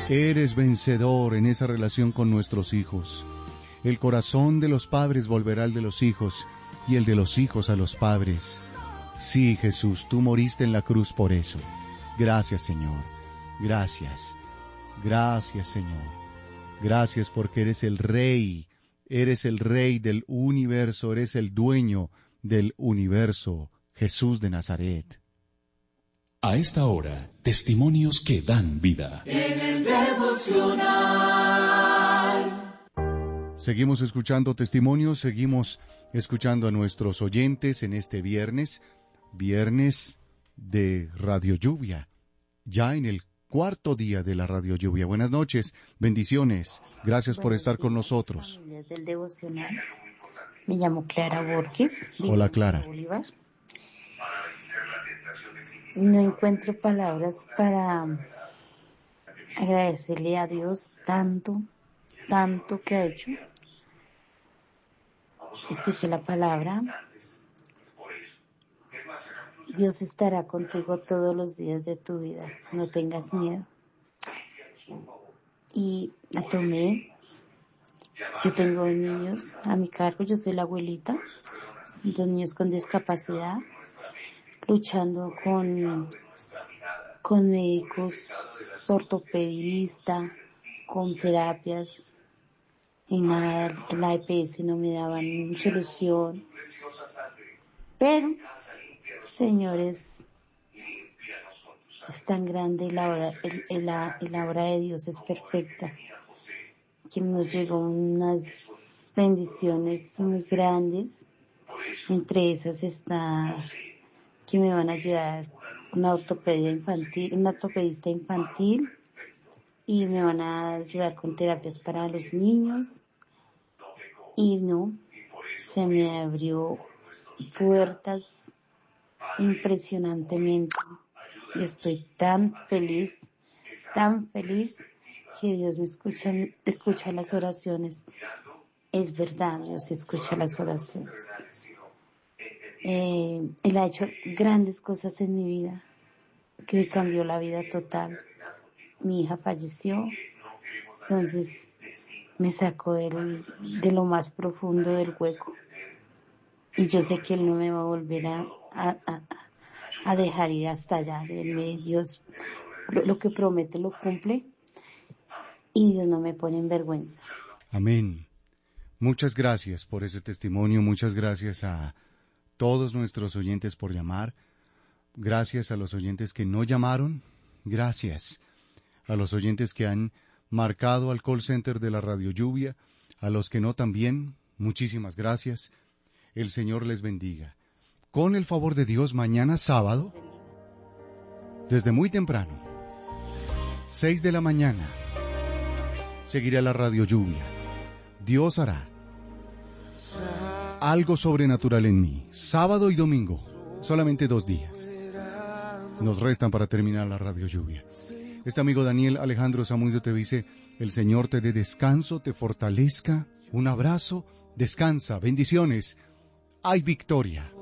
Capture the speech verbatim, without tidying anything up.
Eres vencedor en esa relación con nuestros hijos. El corazón de los padres volverá al de los hijos, y el de los hijos a los padres. Sí, Jesús, tú moriste en la cruz por eso. Gracias, Señor. Gracias. Gracias, Señor. Gracias porque eres el Rey. Eres el Rey del universo. Eres el dueño del universo. Jesús de Nazaret. A esta hora, testimonios que dan vida. En el devocional. Seguimos escuchando testimonios, seguimos escuchando a nuestros oyentes en este viernes, viernes de Radio Lluvia, ya en el cuarto día de la Radio Lluvia. Buenas noches, bendiciones, gracias por estar con nosotros. Familias del devocional. Me llamo Clara Borges. Hola, Clara. Bolívar. No encuentro palabras para agradecerle a Dios tanto, tanto que ha hecho. Escuché la palabra. Dios estará contigo todos los días de tu vida. No tengas miedo. Y la tomé. Yo tengo niños a mi cargo. Yo soy la abuelita. Dos niños con discapacidad. Luchando con, con médicos, ortopedistas, con terapias. En la, en la E P S no me daban solución. Pero, señores, es tan grande y la obra, el, el, la, la obra de Dios es perfecta, que nos llegó unas bendiciones muy grandes. Entre esas está que me van a ayudar una ortopedia infantil, una ortopedista infantil, y me van a ayudar con terapias para los niños. Y no, se me abrió puertas impresionantemente. Y estoy tan feliz, tan feliz, que Dios me escucha, escucha las oraciones. Es verdad, Dios escucha las oraciones. Eh, él ha hecho grandes cosas en mi vida, que me cambió la vida total. Mi hija falleció, entonces me sacó del, de lo más profundo del hueco. Y yo sé que Él no me va a volver a, a, a, a dejar ir hasta allá. Él me, Dios, lo, lo que promete lo cumple, y Dios no me pone en vergüenza. Amén. Muchas gracias por ese testimonio, muchas gracias a todos nuestros oyentes por llamar, gracias a los oyentes que no llamaron, gracias a los oyentes que han marcado al call center de la Radio Lluvia, a los que no también, muchísimas gracias, el Señor les bendiga. Con el favor de Dios, mañana sábado, desde muy temprano, seis de la mañana, seguirá la Radio Lluvia. Dios hará algo sobrenatural en mí. Sábado y domingo, solamente dos días nos restan para terminar la Radio Lluvia. Este amigo Daniel Alejandro Zamudio te dice: el Señor te dé descanso, te fortalezca. Un abrazo, descansa, bendiciones. Hay victoria.